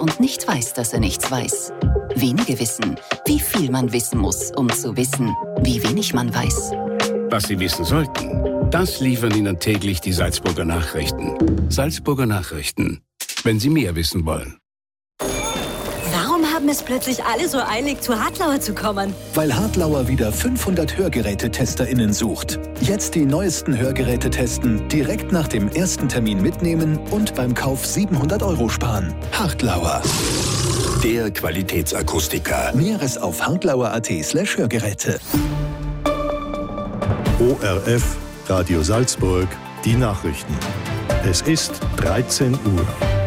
und nicht weiß, dass er nichts weiß. Wenige wissen, wie viel man wissen muss, um zu wissen, wie wenig man weiß. Was Sie wissen sollten, das liefern Ihnen täglich die Salzburger Nachrichten. Salzburger Nachrichten, wenn Sie mehr wissen wollen. Warum haben es plötzlich alle so eilig, zu Hartlauer zu kommen? Weil Hartlauer wieder 500 HörgerätetesterInnen sucht. Jetzt die neuesten Hörgeräte testen, direkt nach dem ersten Termin mitnehmen und beim Kauf 700 € sparen. Hartlauer. Der Qualitätsakustiker. Näheres auf hartlauer.at/Hörgeräte. ORF, Radio Salzburg, die Nachrichten. Es ist 13 Uhr.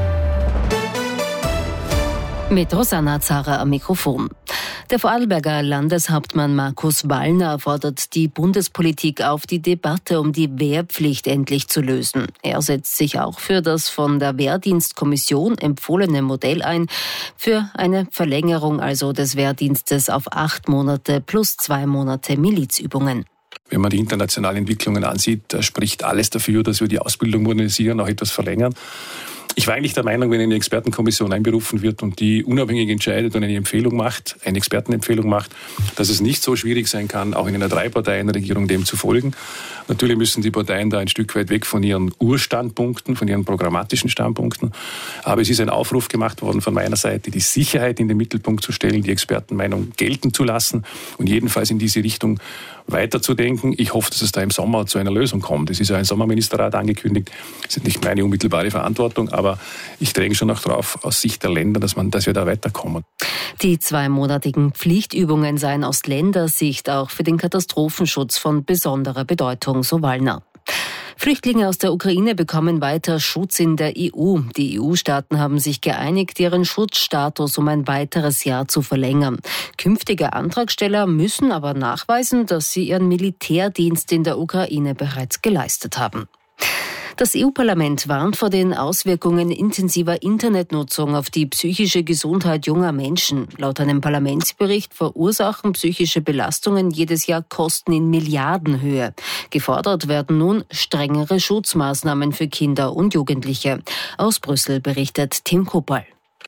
Mit Rosanna Zara am Mikrofon. Der Vorarlberger Landeshauptmann Markus Wallner fordert die Bundespolitik auf, die Debatte um die Wehrpflicht endlich zu lösen. Er setzt sich auch für das von der Wehrdienstkommission empfohlene Modell ein, für eine Verlängerung also des Wehrdienstes auf 8 Monate plus 2 Monate Milizübungen. Wenn man die internationalen Entwicklungen ansieht, spricht alles dafür, dass wir die Ausbildung modernisieren, auch etwas verlängern. Ich war eigentlich der Meinung, wenn eine Expertenkommission einberufen wird und die unabhängig entscheidet und eine Empfehlung macht, eine Expertenempfehlung macht, dass es nicht so schwierig sein kann, auch in einer 3-Parteien-Regierung dem zu folgen. Natürlich müssen die Parteien da ein Stück weit weg von ihren Urstandpunkten, von ihren programmatischen Standpunkten. Aber es ist ein Aufruf gemacht worden von meiner Seite, die Sicherheit in den Mittelpunkt zu stellen, die Expertenmeinung gelten zu lassen und jedenfalls in diese Richtung weiterzudenken. Ich hoffe, dass es da im Sommer zu einer Lösung kommt. Es ist ja ein Sommerministerrat angekündigt. Das ist nicht meine unmittelbare Verantwortung, aber ich dränge schon noch drauf, aus Sicht der Länder, dass wir da weiterkommen. Die 2-monatigen Pflichtübungen seien aus Ländersicht auch für den Katastrophenschutz von besonderer Bedeutung, so Wallner. Flüchtlinge aus der Ukraine bekommen weiter Schutz in der EU. Die EU-Staaten haben sich geeinigt, ihren Schutzstatus um ein weiteres Jahr zu verlängern. Künftige Antragsteller müssen aber nachweisen, dass sie ihren Militärdienst in der Ukraine bereits geleistet haben. Das EU-Parlament warnt vor den Auswirkungen intensiver Internetnutzung auf die psychische Gesundheit junger Menschen. Laut einem Parlamentsbericht verursachen psychische Belastungen jedes Jahr Kosten in Milliardenhöhe. Gefordert werden nun strengere Schutzmaßnahmen für Kinder und Jugendliche. Aus Brüssel berichtet Tim Kopal.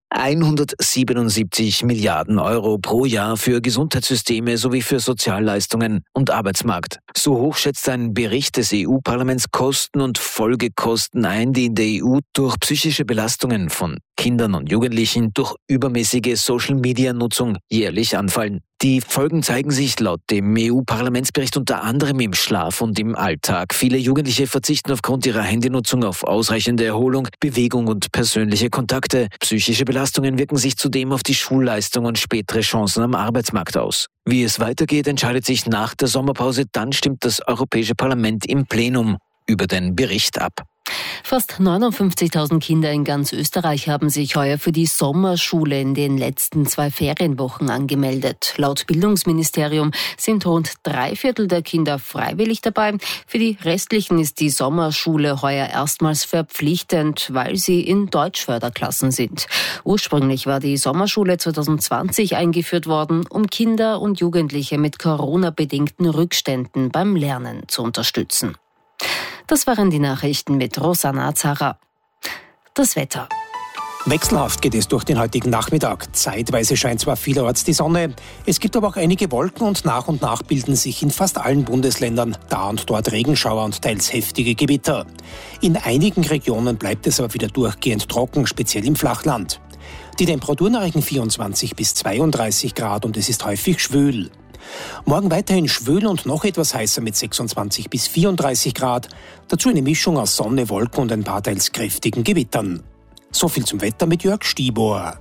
177 Milliarden Euro pro Jahr für Gesundheitssysteme sowie für Sozialleistungen und Arbeitsmarkt. So hoch schätzt ein Bericht des EU-Parlaments Kosten und Folgekosten ein, die in der EU durch psychische Belastungen von Kindern und Jugendlichen durch übermäßige Social-Media-Nutzung jährlich anfallen. Die Folgen zeigen sich laut dem EU-Parlamentsbericht unter anderem im Schlaf und im Alltag. Viele Jugendliche verzichten aufgrund ihrer Handynutzung auf ausreichende Erholung, Bewegung und persönliche Kontakte. Psychische Belastungen wirken sich zudem auf die Schulleistung und spätere Chancen am Arbeitsmarkt aus. Wie es weitergeht, entscheidet sich nach der Sommerpause. Dann stimmt das Europäische Parlament im Plenum über den Bericht ab. Fast 59.000 Kinder in ganz Österreich haben sich heuer für die Sommerschule in den letzten 2 Ferienwochen angemeldet. Laut Bildungsministerium sind rund 3/4 der Kinder freiwillig dabei. Für die restlichen ist die Sommerschule heuer erstmals verpflichtend, weil sie in Deutschförderklassen sind. Ursprünglich war die Sommerschule 2020 eingeführt worden, um Kinder und Jugendliche mit Corona-bedingten Rückständen beim Lernen zu unterstützen. Das waren die Nachrichten mit Rosanna Zara. Das Wetter. Wechselhaft geht es durch den heutigen Nachmittag. Zeitweise scheint zwar vielerorts die Sonne, es gibt aber auch einige Wolken und nach bilden sich in fast allen Bundesländern da und dort Regenschauer und teils heftige Gewitter. In einigen Regionen bleibt es aber wieder durchgehend trocken, speziell im Flachland. Die Temperaturen erreichen 24 bis 32 Grad und es ist häufig schwül. Morgen weiterhin schwül und noch etwas heißer mit 26 bis 34 Grad. Dazu eine Mischung aus Sonne, Wolken und ein paar teils kräftigen Gewittern. So viel zum Wetter mit Jörg Stibor.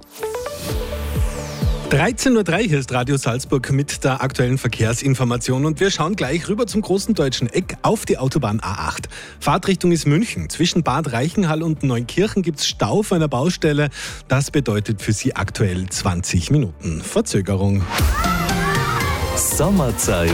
13:03 Uhr, hier ist Radio Salzburg mit der aktuellen Verkehrsinformation und wir schauen gleich rüber zum großen deutschen Eck auf die Autobahn A8. Fahrtrichtung ist München. Zwischen Bad Reichenhall und Neunkirchen gibt es Stau auf einer Baustelle. Das bedeutet für Sie aktuell 20 Minuten Verzögerung. Sommerzeit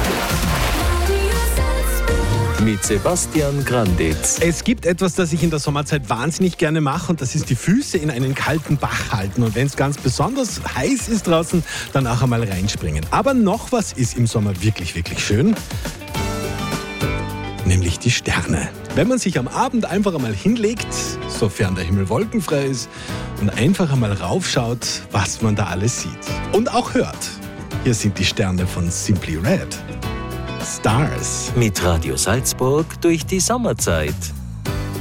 mit Sebastian Granditz. Es gibt etwas, das ich in der Sommerzeit wahnsinnig gerne mache und das ist die Füße in einen kalten Bach halten. Und wenn es ganz besonders heiß ist draußen, dann auch einmal reinspringen. Aber noch was ist im Sommer wirklich, wirklich schön. nämlich die Sterne. Wenn man sich am Abend einfach einmal hinlegt, sofern der Himmel wolkenfrei ist, und einfach einmal raufschaut, was man da alles sieht. Und auch hört. Hier sind die Sterne von Simply Red. Stars. Mit Radio Salzburg durch die Sommerzeit.